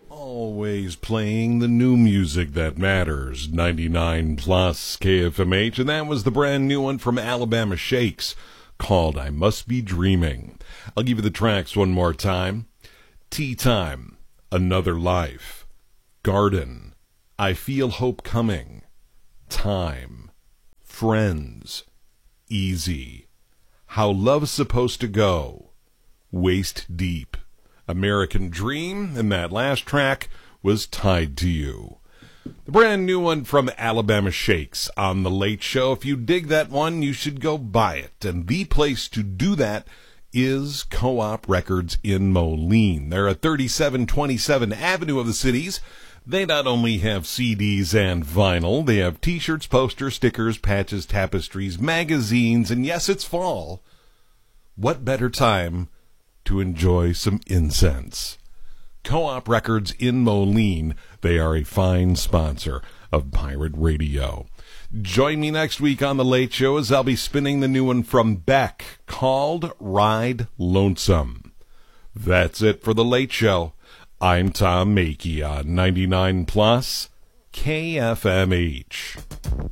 Always playing the new music that matters. 99 plus KFMH, and that was the brand new one from Alabama Shakes called I Must Be Dreaming. I'll give you the tracks one more time. Tea Time, Another Life, Garden, I Feel Hope Coming, Time, Friends, Easy, How Love's Supposed to Go, Waist Deep, American Dream, and that last track was Tied to You. The brand new one from Alabama Shakes on The Late Show. If you dig that one, you should go buy it. And the place to do that is Co-op Records in Moline. They're at 3727 Avenue of the Cities. They not only have CDs and vinyl, they have t-shirts, posters, stickers, patches, tapestries, magazines, and yes, it's fall. What better time to enjoy some incense? Co-op Records in Moline. They are a fine sponsor of Pirate Radio. Join me next week on The Late Show as I'll be spinning the new one from Beck called Ride Lonesome. That's it for The Late Show. I'm Tom Mackey on 99 Plus KFMH.